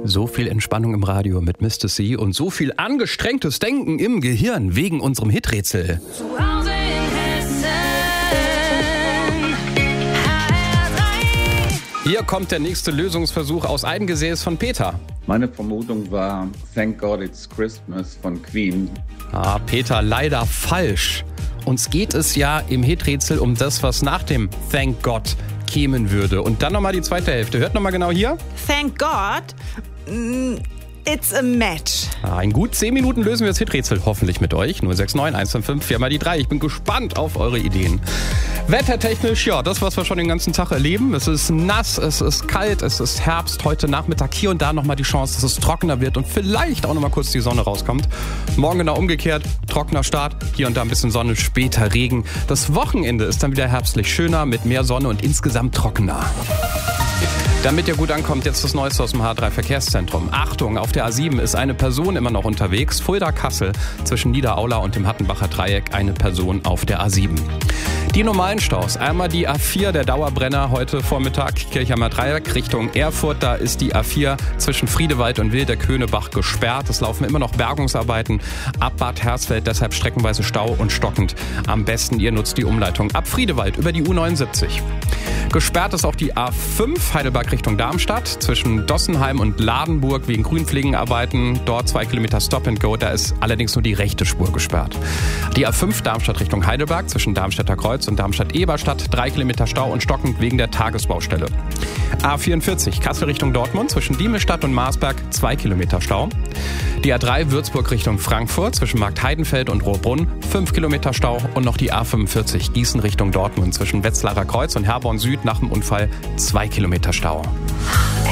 So viel Entspannung im Radio mit Mr. C und so viel angestrengtes Denken im Gehirn wegen unserem Hiträtsel. Zu Hause in Hessen. HR3. Hier kommt der nächste Lösungsversuch aus Eigengesäß von Peter. Meine Vermutung war Thank God It's Christmas von Queen. Peter, leider falsch. Uns geht es ja im Hiträtsel um das, was nach dem Thank God kämen würde. Und dann nochmal die zweite Hälfte. Hört nochmal genau hier. Thank God, it's a match. In gut 10 Minuten lösen wir das Hiträtsel hoffentlich mit euch. 069 155 4 mal die 3. Ich bin gespannt auf eure Ideen. Wettertechnisch, ja, das, was wir schon den ganzen Tag erleben. Es ist nass, es ist kalt, es ist Herbst. Heute Nachmittag hier und da nochmal die Chance, dass es trockener wird und vielleicht auch nochmal kurz die Sonne rauskommt. Morgen genau umgekehrt, trockener Start, hier und da ein bisschen Sonne, später Regen. Das Wochenende ist dann wieder herbstlich schöner, mit mehr Sonne und insgesamt trockener. Damit ihr gut ankommt, jetzt das Neueste aus dem H3 Verkehrszentrum. Achtung, auf der A7 ist eine Person immer noch unterwegs. Fulda-Kassel zwischen Niederaula und dem Hattenbacher Dreieck eine Person auf der A7. Die normalen Staus. Einmal die A4, der Dauerbrenner heute Vormittag, Kirchheimer Dreieck Richtung Erfurt. Da ist die A4 zwischen Friedewald und Wildeck-Höhnebach gesperrt. Es laufen immer noch Bergungsarbeiten ab Bad Hersfeld, deshalb streckenweise Stau und stockend. Am besten ihr nutzt die Umleitung ab Friedewald über die U79. Gesperrt ist auch die A5 Heidelberg Richtung Darmstadt zwischen Dossenheim und Ladenburg wegen Grünpflegenarbeiten. Dort 2 Kilometer Stop and Go, da ist allerdings nur die rechte Spur gesperrt. Die A5 Darmstadt Richtung Heidelberg zwischen Darmstädter Kreuz und Darmstadt-Eberstadt 3 Kilometer Stau und stockend wegen der Tagesbaustelle. A44 Kassel Richtung Dortmund zwischen Diemelsstadt und Marsberg 2 Kilometer Stau. Die A3 Würzburg Richtung Frankfurt zwischen Marktheidenfeld und Rohrbrunn 5 Kilometer Stau und noch die A45 Gießen Richtung Dortmund zwischen Wetzlarer Kreuz und Herborn Süd nach dem Unfall 2 Kilometer Stau.